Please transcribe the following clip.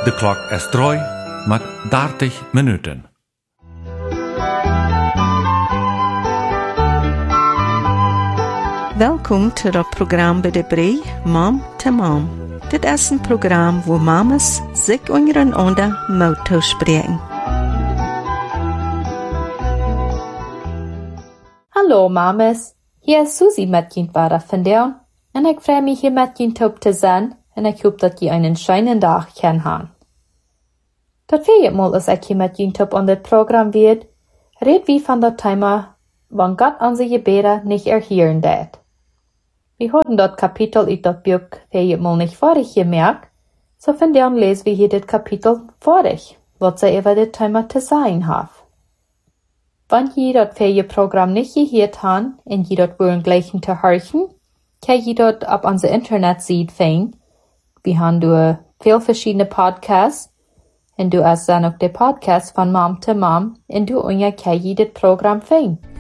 De klok is 3 met 30 minuten. Welkom to het programma bij de Bree, Mom to Mom. Dit is een programma waar mamas zich ondereinander mouth spreken. Hallo mamas, hier is Susie met je vandaag en ik freue mich hier met je op te zijn en ik hoop dat je een schönen dag kan hebben. Dat viermal als ik hier met je op aan dit programma wird, red wie van dat thema, wann Gott onze gebeden nicht erhören deed. Wir haben dat Kapitel in dat Buch viermal nicht vorig gemerkt, so von dann lesen wir hier das Kapitel vorig, was sie über das Thema zu sagen hat. Wenn je dat Programm nicht gehört haben und je dat wollen gleichen zu horchen, kann je dat auf unserer Internetseite finden. Wir haben da viel verschiedene Podcasts und du hast dann auch den Podcast von Mom to Mom und du kann je das Programm finden.